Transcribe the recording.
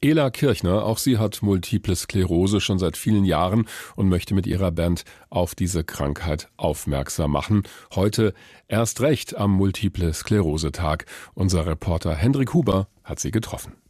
Ela Kirchner, auch sie hat Multiple Sklerose schon seit vielen Jahren und möchte mit ihrer Band auf diese Krankheit aufmerksam machen. Heute erst recht am Multiple Sklerose Tag. Unser Reporter Hendrik Huber hat sie getroffen.